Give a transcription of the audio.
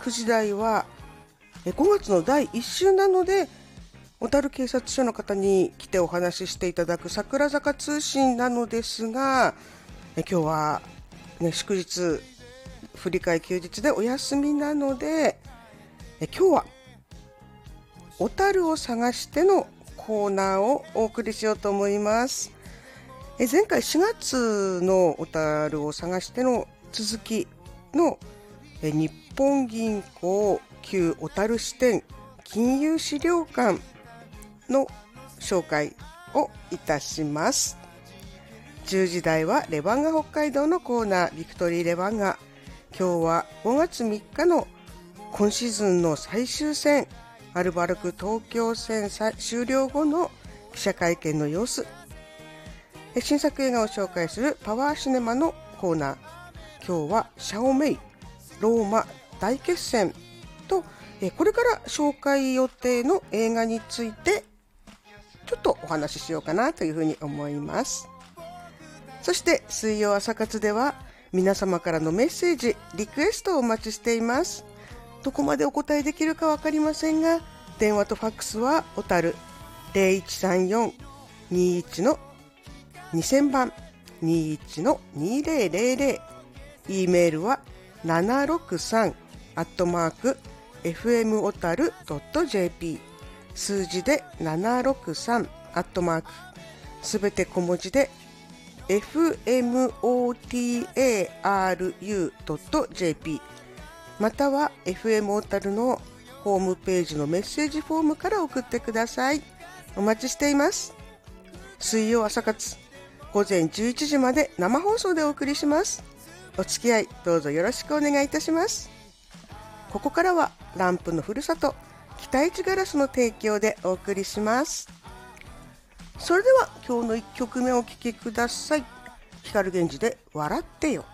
9時台は5月の第1週なので、小樽警察署の方に来てお話ししていただく桜坂通信なのですが、今日は、祝日、振り替え休日でお休みなので、今日は小樽を探してのコーナーをお送りしようと思います。前回4月の小樽を探しての続きの日本銀行旧小樽支店金融資料館の紹介をいたします。10時台はレバンガ北海道のコーナー、ビクトリーレバンガ。今日は5月3日の今シーズンの最終戦、アルバルク東京戦終了後の記者会見の様子、新作映画を紹介するパワーシネマのコーナー。今日はシャオメイローマ大決戦と、これから紹介予定の映画についてちょっとお話ししようかなというふうに思います。そして水曜朝活では皆様からのメッセージ、リクエストをお待ちしています。どこまでお答えできるかわかりませんが、電話とファックスは小樽 0134-21 の2000番21の2000、E メールは763@fmotaru.jp、数字で763すべて小文字で fmotaru.jp、 または FM 小樽のホームページのメッセージフォームから送ってください。お待ちしています。水曜朝活、午前11時まで生放送でお送りします。お付き合いどうぞよろしくお願いいたします。ここからはランプのふるさと北市ガラスの提供でお送りします。それでは今日の1曲目お聴きください。光源氏で笑ってよ。